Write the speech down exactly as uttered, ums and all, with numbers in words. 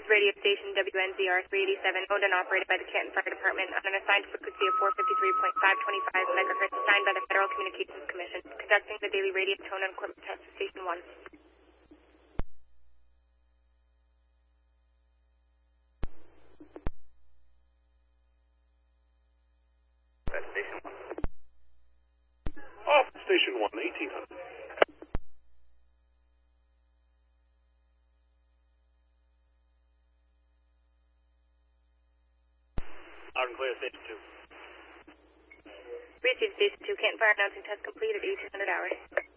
radio station W N Z R three eighty-seven, owned and operated by the Canton Fire Department on an assigned frequency of four fifty-three point five two five megahertz assigned by the Federal Communications Commission, conducting the daily radio tone and equipment test of Station one. That's Station one. Off Station one, eighteen hundred. Out and clear, Station two. Receive Station two, Canton Fire announcing test complete at eighteen hundred hours.